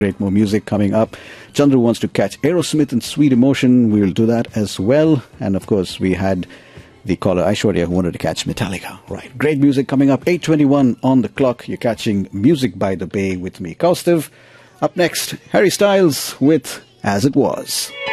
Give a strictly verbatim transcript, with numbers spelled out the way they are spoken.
Great, more music coming up. Chandru wants to catch Aerosmith and Sweet Emotion. We will do that as well. And of course, we had the caller Aishwarya who wanted to catch Metallica. Right, great music coming up. eight twenty-one on the clock. You're catching Music by the Bay with me, Kaustav. Up next, Harry Styles with As It Was.